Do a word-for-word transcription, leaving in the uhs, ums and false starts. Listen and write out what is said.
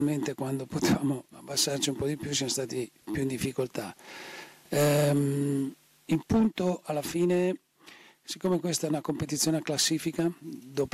quando potevamo abbassarci un po' di più siamo stati più in difficoltà. Ehm, il punto alla fine, siccome questa è una competizione a classifica, dopo